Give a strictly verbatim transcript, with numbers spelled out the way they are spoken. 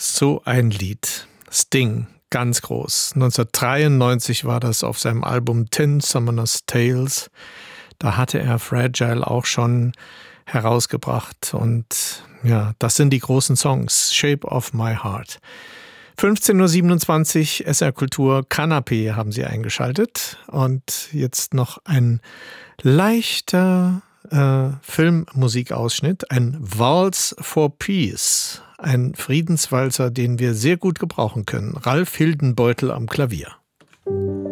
So ein Lied. Sting, ganz groß. neunzehnhundertdreiundneunzig war das auf seinem Album Tin Summoner's Tales. Da hatte er Fragile auch schon herausgebracht. Und ja, das sind die großen Songs. Shape of My Heart. fünfzehn Uhr siebenundzwanzig, S R Kultur, Kanapé haben Sie eingeschaltet. Und jetzt noch ein leichter äh, Filmmusikausschnitt. Ein Waltz for Peace. Ein Friedenswalzer, den wir sehr gut gebrauchen können. Ralf Hildenbeutel am Klavier.